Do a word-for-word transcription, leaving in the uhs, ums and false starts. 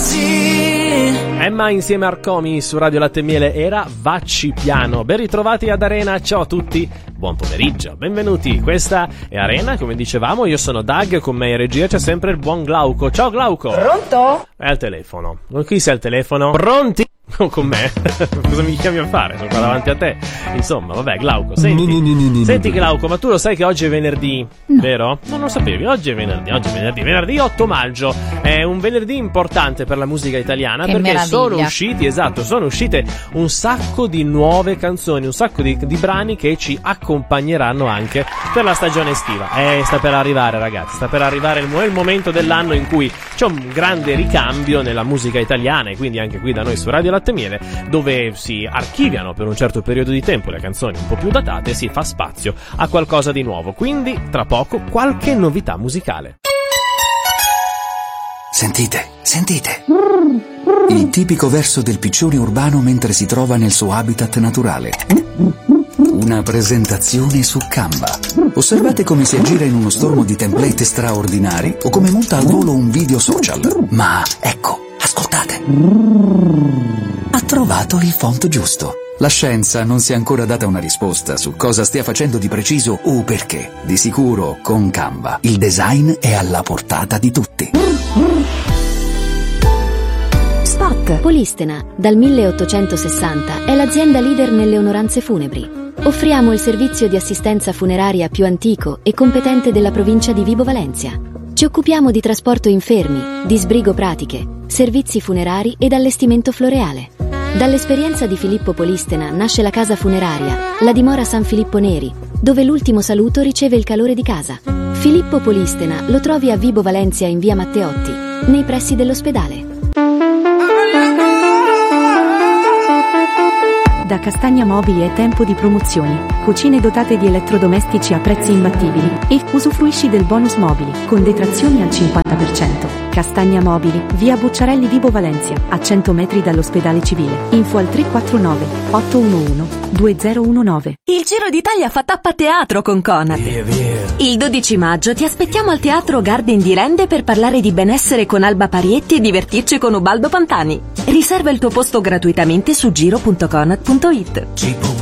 così. Emma insieme a Arcomi su Radio Latte e Miele era Vacci Piano. Ben ritrovati ad Arena, ciao a tutti, buon pomeriggio, benvenuti. Questa è Arena, come dicevamo, io sono Doug, con me in regia c'è sempre il buon Glauco. Ciao Glauco. Pronto? È al telefono. Qui sei al telefono? Pronti? Con me? Cosa mi chiami a fare? Sono qua davanti a te. Insomma, vabbè, Glauco, senti. Ni, ni, ni, ni, Senti ni. Glauco, ma tu lo sai che oggi è venerdì, No. vero? Non lo sapevi, oggi è venerdì, oggi è venerdì, venerdì otto maggio. È un venerdì importante per la musica italiana, Che perché meraviglia. sono usciti, esatto, sono uscite un sacco di nuove canzoni, un sacco di, di brani che ci accompagneranno anche per la stagione estiva. Eh, sta per arrivare, ragazzi, sta per arrivare il, mo- il momento dell'anno in cui c'è un grande ricambio nella musica italiana, e quindi anche qui da noi su Radio Latte e Miele, dove si archiviano per un certo periodo di tempo le canzoni un po' più datate e si fa spazio a qualcosa di nuovo. Quindi, tra poco, qualche novità musicale. Sentite, sentite. Il tipico verso del piccione urbano mentre si trova nel suo habitat naturale. Una presentazione su Canva. Osservate come si aggira in uno stormo di template straordinari o come monta al volo un video social. Ma ecco, ascoltate. Ha trovato il font giusto. La scienza non si è ancora data una risposta su cosa stia facendo di preciso o perché. Di sicuro, con Canva, il design è alla portata di tutti. Spot. Polistena, dal milleottocentosessanta, è l'azienda leader nelle onoranze funebri. Offriamo il servizio di assistenza funeraria più antico e competente della provincia di Vibo Valentia. Ci occupiamo di trasporto infermi, di sbrigo pratiche, servizi funerari ed allestimento floreale. Dall'esperienza di Filippo Polistena nasce la casa funeraria, la dimora San Filippo Neri, dove l'ultimo saluto riceve il calore di casa. Filippo Polistena lo trovi a Vibo Valentia in via Matteotti, nei pressi dell'ospedale. Da Castagna Mobili è tempo di promozioni. Cucine dotate di elettrodomestici a prezzi imbattibili e usufruisci del bonus mobili con detrazioni al cinquanta per cento. Castagna Mobili, via Bucciarelli Vibo Valencia, a cento metri dall'ospedale civile. Info al tre quattro nove otto uno uno due zero uno nove. Il Giro d'Italia fa tappa teatro con Conad. Via, via. Il dodici maggio ti aspettiamo al Teatro Garden di Rende per parlare di benessere con Alba Parietti e divertirci con Ubaldo Pantani. Riserva il tuo posto gratuitamente su giro punto conad punto it.